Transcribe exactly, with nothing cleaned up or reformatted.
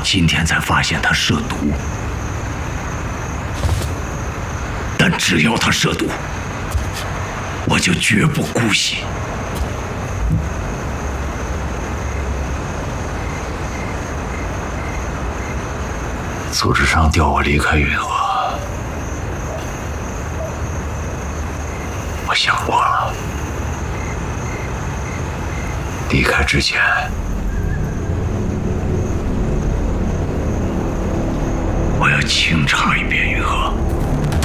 今天才发现他涉毒，但只要他涉毒，我就绝不姑息。组织上调我离开云河，我想过了。离开之前，我要清查一遍云河。